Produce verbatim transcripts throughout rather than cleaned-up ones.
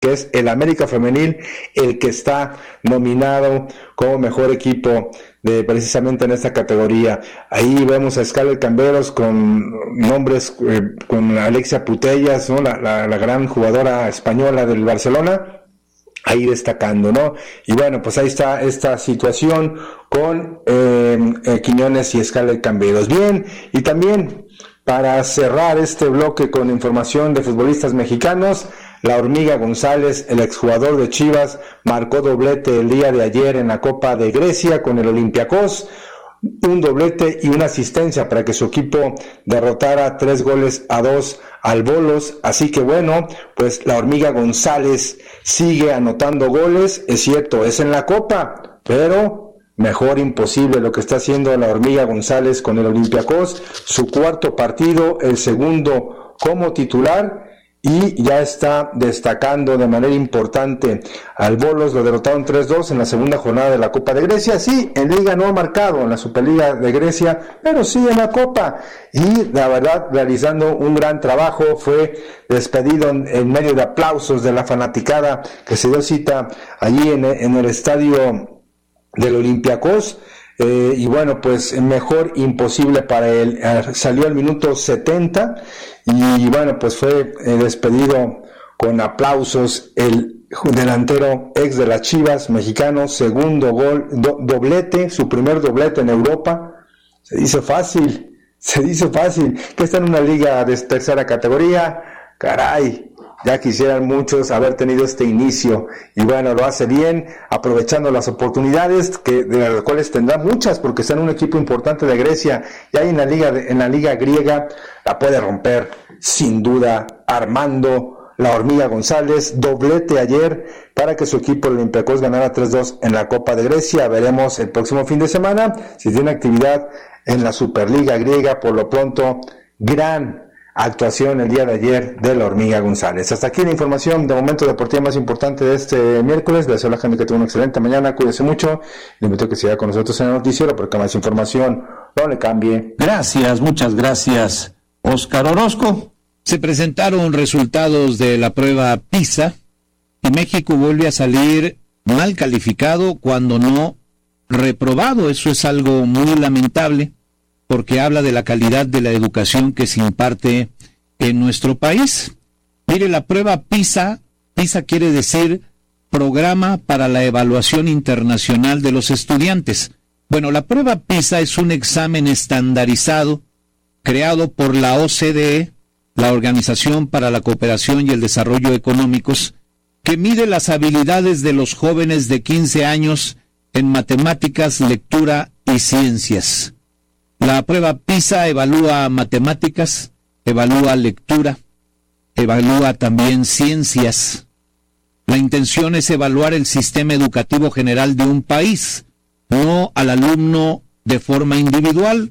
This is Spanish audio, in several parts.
que es el América Femenil, el que está nominado como mejor equipo de precisamente en esta categoría. Ahí vemos a Scarlett Camberos con nombres, eh, con Alexia Putellas, ¿no? La, la, la gran jugadora española del Barcelona, ahí destacando, ¿no? Y bueno, pues ahí está esta situación con eh, eh, Quiñones y Scarlett Camberos. Bien, y también para cerrar este bloque con información de futbolistas mexicanos, la Hormiga González, el exjugador de Chivas, marcó doblete el día de ayer en la Copa de Grecia con el Olympiacos, un doblete y una asistencia para que su equipo derrotara tres goles a dos al Bolos. Así que bueno, pues la Hormiga González sigue anotando goles, es cierto, es en la Copa, pero mejor imposible lo que está haciendo la Hormiga González con el Olympiacos, su cuarto partido, el segundo como titular, y ya está destacando de manera importante al Bolos. Lo derrotaron tres dos en la segunda jornada de la Copa de Grecia. Sí, en Liga no ha marcado, en la Superliga de Grecia, pero sí en la Copa, y la verdad realizando un gran trabajo. Fue despedido en, en medio de aplausos de la fanaticada que se dio cita allí en, en el estadio del Olympiacos. Eh, y bueno, pues mejor imposible para él. Eh, salió al minuto setenta y bueno, pues fue eh, despedido con aplausos el delantero ex de las Chivas mexicano, segundo gol, do, doblete, su primer doblete en Europa. Se dice fácil, se dice fácil, que está en una liga de tercera categoría, caray. Ya quisieran muchos haber tenido este inicio, y bueno, lo hace bien, aprovechando las oportunidades, que de las cuales tendrá muchas, porque está en un equipo importante de Grecia, y ahí en la liga, de, en la liga griega, la puede romper, sin duda, Armando la Hormiga González, doblete ayer, para que su equipo el Olympiacos ganara tres dos en la Copa de Grecia. Veremos el próximo fin de semana, si tiene actividad en la Superliga griega. Por lo pronto, gran actuación el día de ayer de la Hormiga González. Hasta aquí la información de momento deportiva más importante de este miércoles. Les deseo a la gente que tenga una excelente mañana, cuídese mucho, le invito a que siga con nosotros en el noticiero porque más información no le cambie. Gracias, muchas gracias, Óscar Orozco. Se presentaron resultados de la prueba PISA y México vuelve a salir mal calificado cuando no reprobado. Eso es algo muy lamentable, porque habla de la calidad de la educación que se imparte en nuestro país. Mire, la prueba PISA, PISA quiere decir Programa para la Evaluación Internacional de los Estudiantes. Bueno, la prueba PISA es un examen estandarizado creado por la O C D E, la Organización para la Cooperación y el Desarrollo Económicos, que mide las habilidades de los jóvenes de quince años en matemáticas, lectura y ciencias. La prueba PISA evalúa matemáticas, evalúa lectura, evalúa también ciencias. La intención es evaluar el sistema educativo general de un país, no al alumno de forma individual.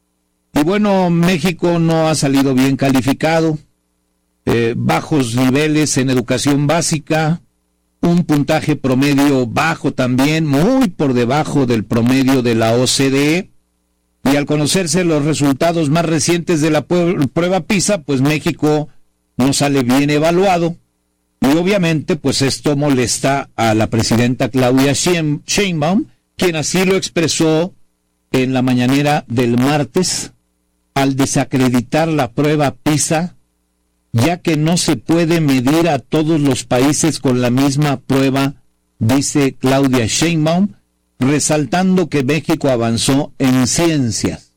Y bueno, México no ha salido bien calificado, eh, bajos niveles en educación básica, un puntaje promedio bajo también, muy por debajo del promedio de la O C D E. Y al conocerse los resultados más recientes de la prueba PISA, pues México no sale bien evaluado. Y obviamente, pues esto molesta a la presidenta Claudia Sheinbaum, quien así lo expresó en la mañanera del martes, al desacreditar la prueba PISA, ya que no se puede medir a todos los países con la misma prueba, dice Claudia Sheinbaum, resaltando que México avanzó en ciencias.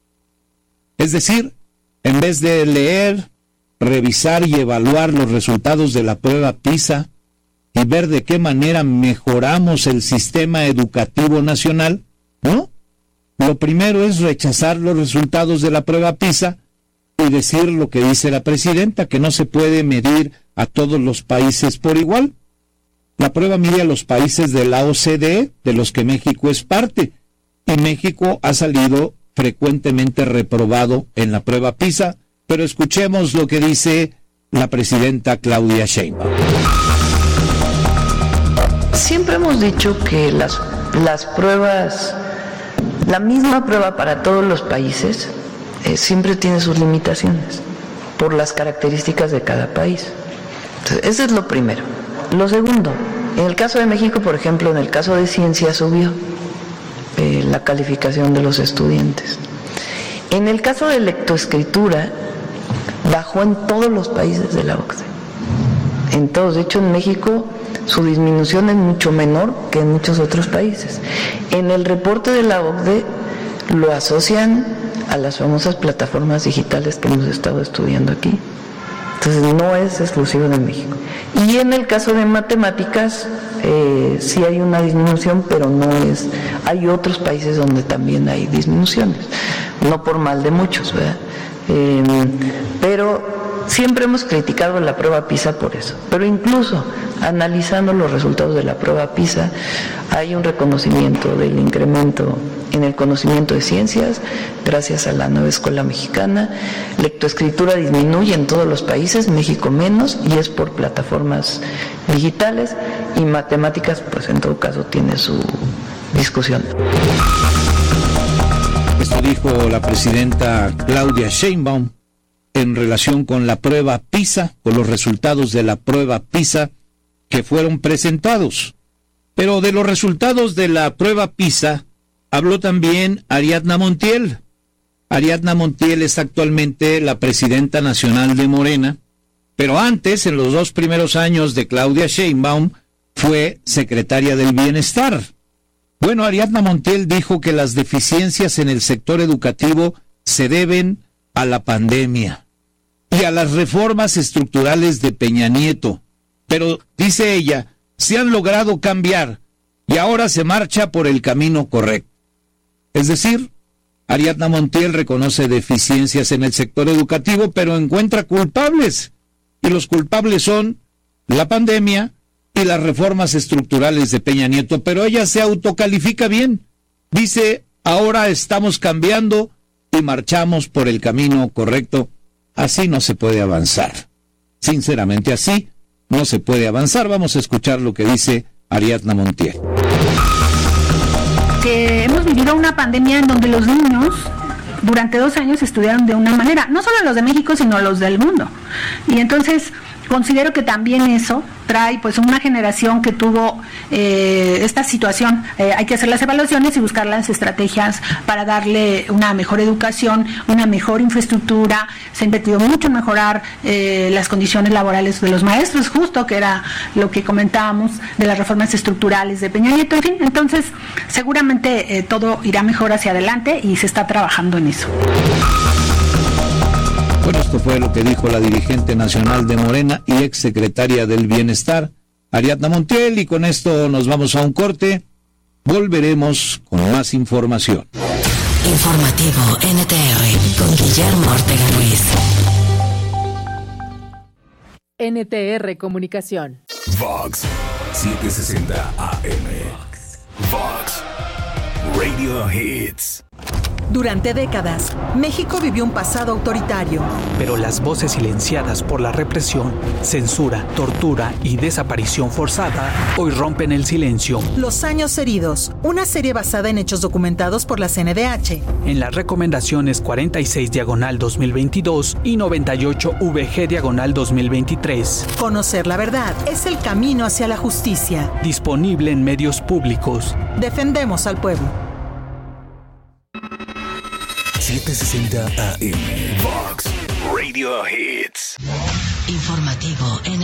Es decir, en vez de leer, revisar y evaluar los resultados de la prueba PISA y ver de qué manera mejoramos el sistema educativo nacional, ¿no? Lo primero es rechazar los resultados de la prueba PISA y decir lo que dice la presidenta, que no se puede medir a todos los países por igual. La prueba mide a los países de la O C D E, de los que México es parte, y México ha salido frecuentemente reprobado en la prueba PISA, pero escuchemos lo que dice la presidenta Claudia Sheinbaum. Siempre hemos dicho que las, las pruebas, la misma prueba para todos los países, eh, siempre tiene sus limitaciones, por las características de cada país. Entonces, eso es lo primero. Lo segundo, en el caso de México, por ejemplo, en el caso de ciencia subió eh, la calificación de los estudiantes. En el caso de lectoescritura, bajó en todos los países de la O C DE. En todos, de hecho en México su disminución es mucho menor que en muchos otros países. En el reporte de la O C DE lo asocian a las famosas plataformas digitales que hemos estado estudiando aquí. Entonces no es exclusivo de México. Y en el caso de matemáticas eh, sí hay una disminución, pero no es, hay otros países donde también hay disminuciones, no por mal de muchos, ¿verdad? Eh, pero siempre hemos criticado la prueba PISA por eso, pero incluso analizando los resultados de la prueba PISA hay un reconocimiento del incremento en el conocimiento de ciencias gracias a la nueva escuela mexicana. Lectoescritura disminuye en todos los países, México menos, y es por plataformas digitales, y matemáticas pues en todo caso tiene su discusión. Esto dijo la presidenta Claudia Sheinbaum en relación con la prueba PISA, con los resultados de la prueba PISA que fueron presentados. Pero de los resultados de la prueba PISA habló también Ariadna Montiel. Ariadna Montiel es actualmente la presidenta nacional de Morena, pero antes, en los dos primeros años de Claudia Sheinbaum, fue secretaria del Bienestar. Bueno, Ariadna Montiel dijo que las deficiencias en el sector educativo se deben a la pandemia y a las reformas estructurales de Peña Nieto. Pero, dice ella, se han logrado cambiar y ahora se marcha por el camino correcto. Es decir, Ariadna Montiel reconoce deficiencias en el sector educativo, pero encuentra culpables. Y los culpables son la pandemia y las reformas estructurales de Peña Nieto. Pero ella se autocalifica bien. Dice, ahora estamos cambiando y marchamos por el camino correcto. Así no se puede avanzar. Sinceramente, así no se puede avanzar. Vamos a escuchar lo que dice Ariadna Montiel. Que hemos vivido una pandemia en donde los niños durante dos años estudiaron de una manera, no solo los de México, sino los del mundo. Y entonces considero que también eso trae pues una generación que tuvo eh, esta situación. Eh, hay que hacer las evaluaciones y buscar las estrategias para darle una mejor educación, una mejor infraestructura. Se ha invertido mucho en mejorar eh, las condiciones laborales de los maestros, justo que era lo que comentábamos de las reformas estructurales de Peña Nieto. En fin, entonces seguramente eh, todo irá mejor hacia adelante y se está trabajando en eso. Bueno, esto fue lo que dijo la dirigente nacional de Morena y exsecretaria del Bienestar, Ariadna Montiel, y con esto nos vamos a un corte. Volveremos con más información. Informativo N T R con Guillermo Ortega Ruiz. N T R Comunicación. Vox setecientos sesenta A M. Vox Radio Hits. Durante décadas, México vivió un pasado autoritario. Pero las voces silenciadas por la represión, censura, tortura y desaparición forzada hoy rompen el silencio. Los años heridos, una serie basada en hechos documentados por la C N D H. En las recomendaciones cuarenta y seis diagonal dos mil veintidós y noventa y ocho V G diagonal dos mil veintitrés. Conocer la verdad es el camino hacia la justicia. Disponible en medios públicos. Defendemos al pueblo. setecientos sesenta A M. Vox Radio Hits. Informativo N